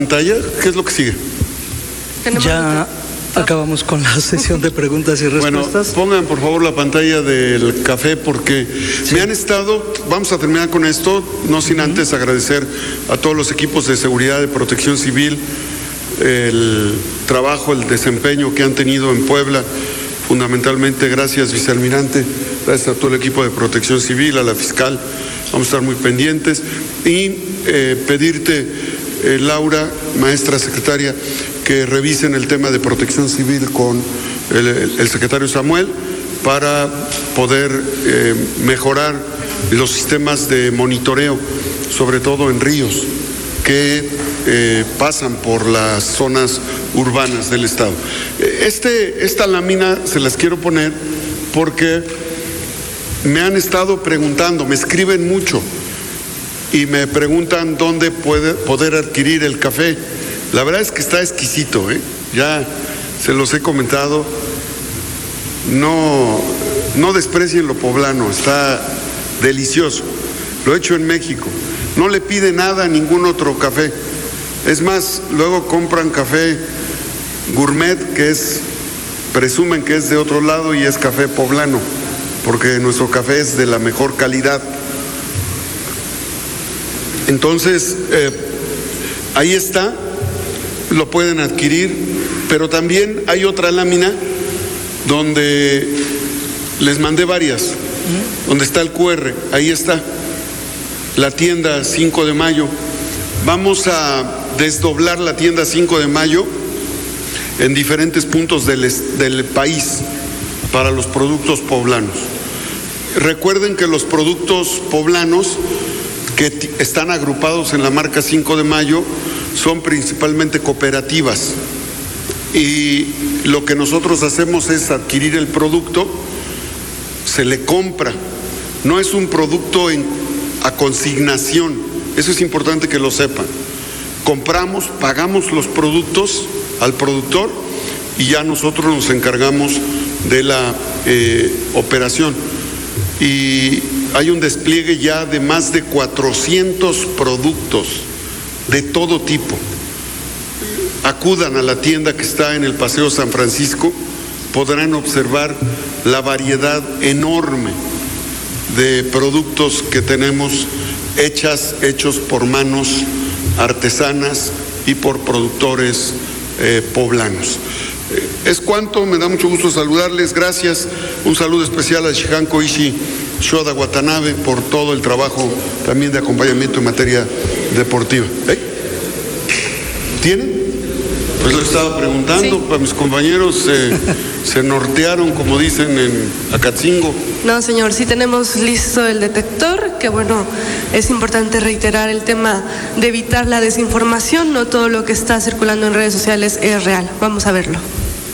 ¿Pantalla? ¿Qué es lo que sigue? Ya acabamos con la sesión de preguntas y respuestas. Bueno, pongan por favor la pantalla del café porque sí. Me han estado, vamos a terminar con esto, no sin antes agradecer a todos los equipos de seguridad, de protección civil, el trabajo, el desempeño que han tenido en Puebla, fundamentalmente gracias vicealmirante, gracias a todo el equipo de protección civil, a la fiscal, vamos a estar muy pendientes y pedirte, Laura, maestra secretaria, que revisen el tema de protección civil con el secretario Samuel para poder mejorar los sistemas de monitoreo, sobre todo en ríos que pasan por las zonas urbanas del estado. Esta lámina se las quiero poner porque me han estado preguntando, me escriben mucho y me preguntan dónde poder adquirir el café. La verdad es que está exquisito, ya se los he comentado. No desprecien lo poblano, está delicioso. Lo he hecho en México. No le pide nada a ningún otro café. Es más, luego compran café gourmet presumen que es de otro lado y es café poblano, porque nuestro café es de la mejor calidad. Entonces, ahí está, lo pueden adquirir, pero también hay otra lámina donde les mandé varias, donde está el QR, ahí está, la tienda 5 de mayo. Vamos a desdoblar la tienda 5 de mayo en diferentes puntos del país para los productos poblanos. Recuerden que los productos poblanos que están agrupados en la marca 5 de mayo son principalmente cooperativas y lo que nosotros hacemos es adquirir el producto, se le compra, no es un producto a consignación, eso es importante que lo sepan. Compramos, pagamos los productos al productor y ya nosotros nos encargamos de la operación. Y hay un despliegue ya de más de 400 productos de todo tipo. Acudan a la tienda que está en el Paseo San Francisco, podrán observar la variedad enorme de productos que tenemos hechos por manos artesanas y por productores poblanos. Es cuanto, me da mucho gusto saludarles, gracias. Un saludo especial a Shihan Koichi Shoda Watanabe por todo el trabajo también de acompañamiento en materia deportiva. ¿Tienen? Pues lo estaba preguntando, sí. Para mis compañeros se nortearon, como dicen en Acatzingo. No, señor, sí tenemos listo el detector, que bueno, es importante reiterar el tema de evitar la desinformación, no todo lo que está circulando en redes sociales es real. Vamos a verlo.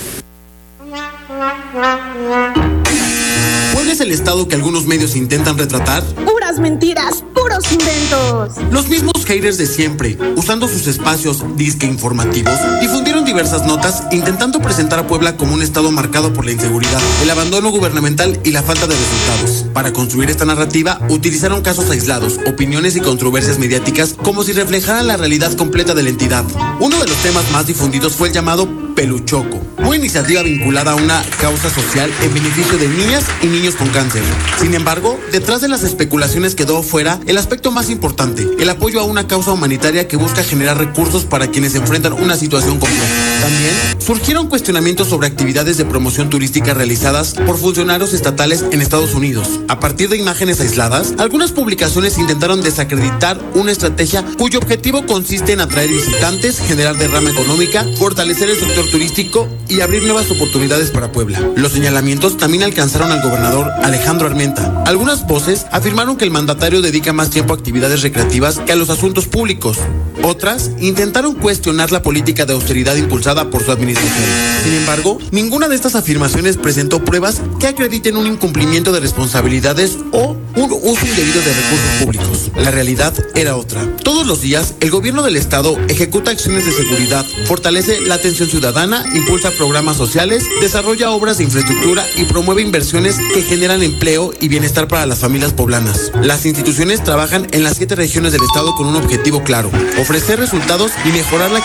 ¿Cuál es el estado que algunos medios intentan retratar? Puras mentiras, puros inventos. Los mismos haters de siempre, usando sus espacios disque informativos, difundieron diversas notas intentando presentar a Puebla como un estado marcado por la inseguridad, el abandono gubernamental y la falta de resultados. Para construir esta narrativa, utilizaron casos aislados, opiniones y controversias mediáticas como si reflejaran la realidad completa de la entidad. Uno de los temas más difundidos fue el llamado Peluchoco, una iniciativa vinculada a una causa social en beneficio de niñas y niños con cáncer. Sin embargo, detrás de las especulaciones quedó fuera el aspecto más importante, el apoyo a una causa humanitaria que busca generar recursos para quienes enfrentan una situación compleja. También surgieron cuestionamientos sobre actividades de promoción turística realizadas por funcionarios estatales en Estados Unidos. A partir de imágenes aisladas, algunas publicaciones intentaron desacreditar una estrategia cuyo objetivo consiste en atraer visitantes, generar derrama económica, fortalecer el sector turístico y abrir nuevas oportunidades para Puebla. Los señalamientos también alcanzaron al gobernador Alejandro Armenta. Algunas voces afirmaron que el mandatario dedica más tiempo a actividades recreativas que a los asuntos públicos. Otras intentaron cuestionar la política de austeridad impulsada por su administración. Sin embargo, ninguna de estas afirmaciones presentó pruebas que acrediten un incumplimiento de responsabilidades o un uso indebido de recursos públicos. La realidad era otra. Todos los días, el gobierno del estado ejecuta acciones de seguridad, fortalece la atención ciudadana, impulsa programas sociales, desarrolla obras de infraestructura y promueve inversiones que generan empleo y bienestar para las familias poblanas. Las instituciones trabajan en las 7 regiones del estado con un objetivo claro: ofrecer resultados y mejorar la